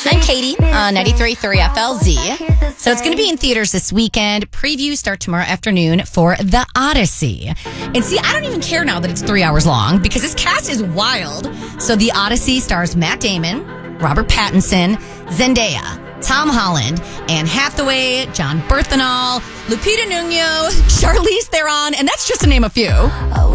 I'm Katie on 93.3 FLZ. So it's going to be in theaters this weekend. Previews start tomorrow afternoon for The Odyssey. And see, I don't even care now that it's 3 hours long because this cast is wild. So The Odyssey stars Matt Damon, Robert Pattinson, Zendaya, Tom Holland, Anne Hathaway, John Berthenol, Lupita Nyong'o, Charlize Theron, and that's just to name a few.